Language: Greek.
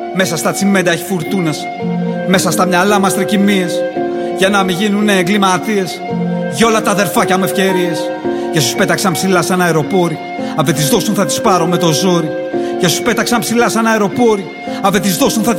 Μέσα στα τσιμέντα έχει φουρτούνας. Μέσα στα μυαλά μας τρικυμίες. Για να μην γίνουνε εγκληματίες. Για όλα τα αδερφάκια με ευκαιρίες. Για όσους πέταξαν ψηλά σαν αεροπόροι. Αν δεν τις δώσουν θα τις πάρω με το ζόρι. Για όσους πέταξαν ψηλά σαν αεροπόροι. Αν δεν τις δώσουν θα